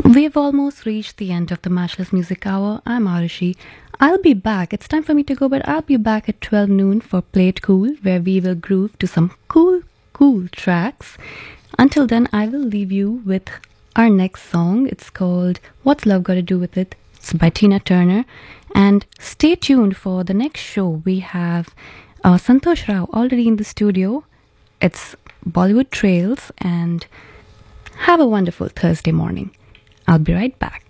We've almost reached the end of the Matchless Music Hour. I'm Arushi. I'll be back. It's time for me to go, but I'll be back at 12 noon for Play It Cool, where we will groove to some cool tracks. Until then, I will leave you with our next song. It's called What's Love Got to Do with It? It's by Tina Turner. And stay tuned for the next show. We have Santosh Rao already in the studio. It's Bollywood Trails, and have a wonderful Thursday morning. I'll be right back.